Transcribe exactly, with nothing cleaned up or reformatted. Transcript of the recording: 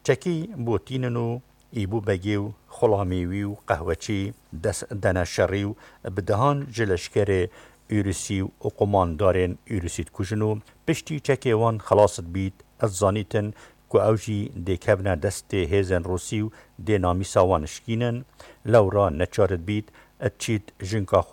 چکی بو تینن و ایبو بگی و خلامیوی و قهوچی دنشری و بدهان جلشکر ایروسی و قماندارین ایروسیت کجنو پشتی چکی وان خلاصت بید از زانیتن که اوجی دی کبنه دست هیزن روسی و دی نامی ساوانشکینن لورا نچارد بید اتچید جنکا